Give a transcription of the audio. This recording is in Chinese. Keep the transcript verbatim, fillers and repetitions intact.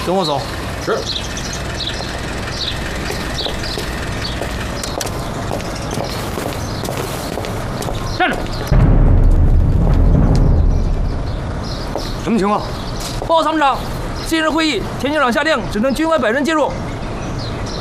跟我走。 是。 站着。 什么情况？ 报告参谋长，今日会议，田军长下令，只能军外百人介入，